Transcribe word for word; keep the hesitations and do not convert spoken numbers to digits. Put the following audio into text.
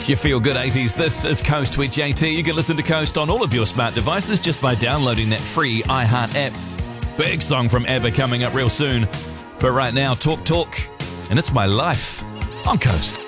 It's your Feel Good eighties. This is Coast with J T. You can listen to Coast on all of your smart devices just by downloading that free iHeart app. Big song from ABBA coming up real soon. But right now, Talk Talk, and It's My Life on Coast.